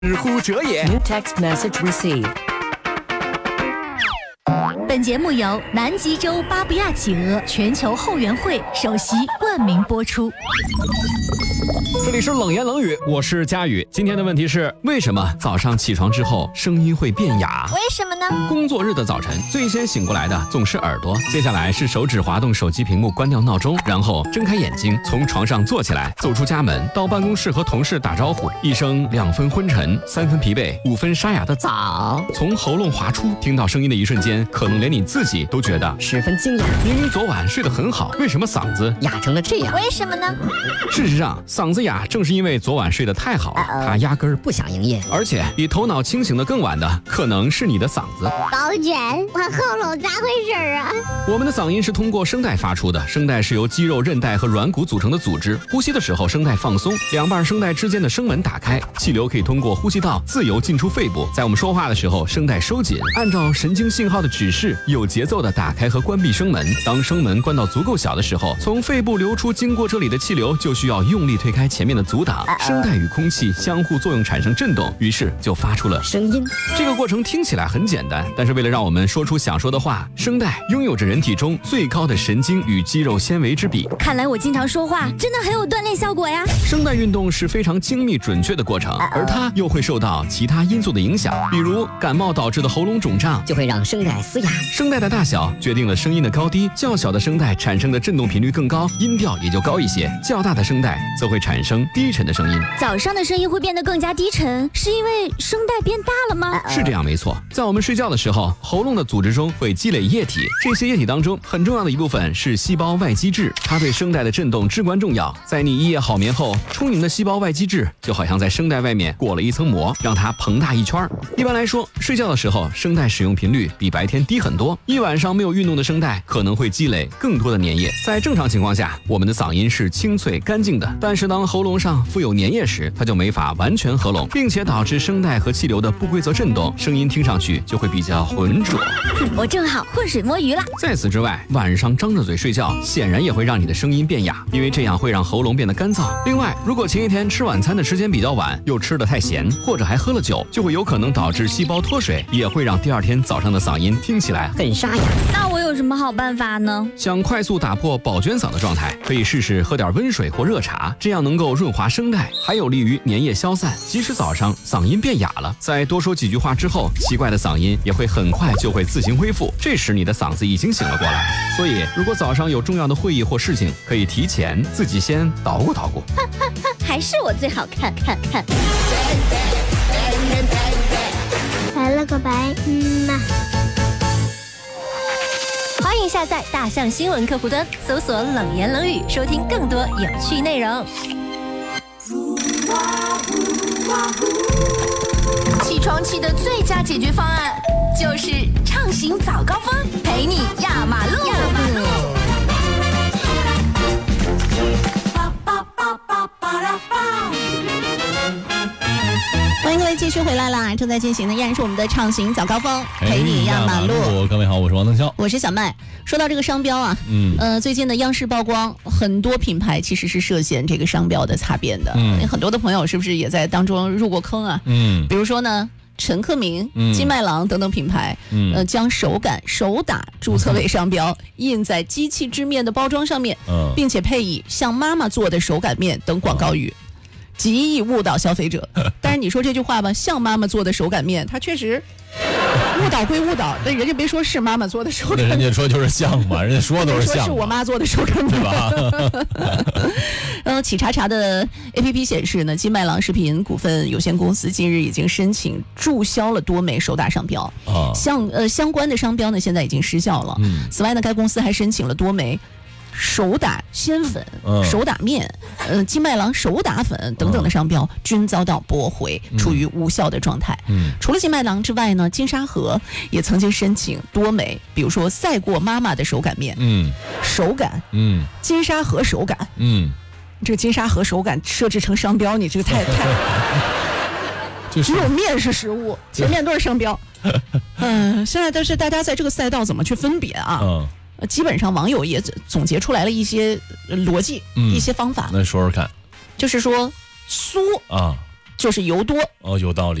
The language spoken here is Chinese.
知乎者也。 New text message received. 本节目由南极洲巴布亚企鹅全球后援会首席冠名播出。 这里是冷言冷语，我是佳宇。今天的问题是：为什么早上起床之后声音会变哑？ 为什么呢？ 工作日的早晨，最先醒过来的总是耳朵，接下来是手指滑动手机屏幕关掉闹钟，然后睁开眼睛，从床上坐起来，走出家门，到办公室和同事打招呼，一声2分昏沉，3分疲惫，5分沙哑的早，从喉咙滑出，听到声音的一瞬间，可能连你自己都觉得十分惊讶。 明明昨晚睡得很好，为什么嗓子哑成了这样？ 为什么呢？ 事实上，嗓子哑正是因为昨晚睡得太好了，他压根儿不想营业。 而且比头脑清醒的更晚的，可能是你的嗓子。 宝卷，我喉咙咋回事啊？ 我们的嗓音是通过声带发出的，声带是由肌肉、韧带和软骨组成的组织。呼吸的时候，声带放松，两瓣声带之间的声门打开，气流可以通过呼吸道自由进出肺部。在我们说话的时候，声带收紧，按照神经信号的指示，有节奏地打开和关闭声门。当声门关到足够小的时候，从肺部流出经过这里的气流就需要用力推开前面的阻挡，声带与空气相互作用产生震动，于是就发出了声音。 这个过程听起来很简单，但是为了让我们说出想说的话，声带拥有着人体中最高的神经与肌肉纤维之比。 看来我经常说话真的很有锻炼效果呀。 声带运动是非常精密准确的过程，而它又会受到其他因素的影响，比如感冒导致的喉咙肿胀， 就会让声带嘶哑。 声带的大小决定了声音的高低，较小的声带产生的振动频率更高，音调也就高一些；较大的声带则会产生低沉的声音。 早上的声音会变得更加低沉，是因为声带变大了吗？ 是这样，没错。在我们睡觉的时候，喉咙的组织中会积累液体，这些液体当中很重要的一部分是细胞外基质，它对声带的振动至关重要。在你一夜好眠后，充盈的细胞外基质就好像在声带外面裹了一层膜，让它膨大一圈。一般来说，睡觉的时候声带使用频率比白天低很多，一晚上没有运动的声带可能会积累更多的粘液。在正常情况下，我们的嗓音是清脆干净的，但是当喉咙上附有粘液时，它就没法完全合拢，并且导致声带和气流的不规则震动，声音听上去就会比较浑浊。 我正好浑水摸鱼了。 在此之外，晚上张着嘴睡觉显然也会让你的声音变哑，因为这样会让喉咙变得干燥。另外，如果前一天吃晚餐的时间比较晚，又吃得太咸，或者还喝了酒，就会有可能导致细胞脱水，也会让第二天早上的嗓音听起来很沙哑。 那我有什么好办法呢？ 想快速打破保娟嗓的状态，可以试试喝点温水或热茶，这样能够润滑声带，还有利于粘液消散。即使早上嗓音变哑了，再多说几句话之后，奇怪的嗓音也会很快就会自行恢复，这时你的嗓子已经醒了过来。所以如果早上有重要的会议或事情，可以提前自己先捣鼓捣鼓。 还是我最好看。 来了个白嘛。 欢迎下载大象新闻客户端，搜索冷言冷语，收听更多有趣内容。起床气的最佳解决方案就是畅行早高峰，陪你压马路。 欢迎各位继续回来啦！正在进行的依然是我们的畅行早高峰，陪你压马路。 各位好，我是王登霄， 我是小麦。说到这个商标啊，最近的央视曝光，很多品牌其实是涉嫌这个商标的擦边的。很多的朋友是不是也在当中入过坑啊？比如说呢，陈克明、金麦郎等等品牌，将手感、手打注册为商标，印在机器制面的包装上面，并且配以像妈妈做的手擀面等广告语。极易误导消费者，但是你说这句话吧，像妈妈做的手擀面，它确实误导归误导，但人家别说是妈妈做的手擀面， 人家说就是像嘛，人家说都是像， 是我妈做的手擀面， 对吧？ 企查查的 APP 显示呢，金麦郎食品股份有限公司近日已经申请注销了多枚手打商标，相关的商标呢现在已经失效了。此外呢，该公司还申请了多枚手打鲜粉、手打面、金麦郎手打粉等等的商标均遭到驳回，处于无效的状态。除了金麦郎之外呢，金沙河也曾经申请多枚，比如说赛过妈妈的手擀面，手擀，金沙河手擀，这个金沙河手擀设置成商标，你这个太只有面是实物，前面都是商标。现在但是大家在这个赛道怎么去分别啊？基本上网友也总结出来了一些逻辑，一些方法。 那说说看， 就是说酥就是油多。 哦，有道理。